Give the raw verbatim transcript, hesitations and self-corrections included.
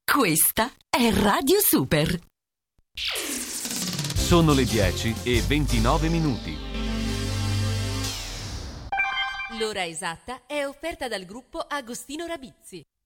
Questa è Radio Super. Sono le dieci e ventinove minuti. L'ora esatta è offerta dal gruppo Agostino Rabizzi.